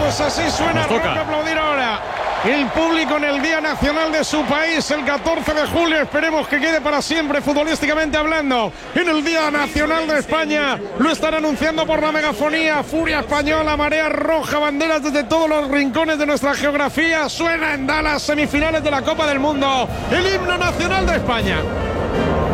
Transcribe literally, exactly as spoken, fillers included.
Pues así suena, habrá que aplaudir ahora el público en el Día Nacional de su país, el catorce de julio. Esperemos que quede para siempre, futbolísticamente hablando, en el Día Nacional de España. Lo están anunciando por la megafonía. Furia española, marea roja, banderas desde todos los rincones de nuestra geografía. Suena en Dallas, semifinales de la Copa del Mundo, el himno nacional de España.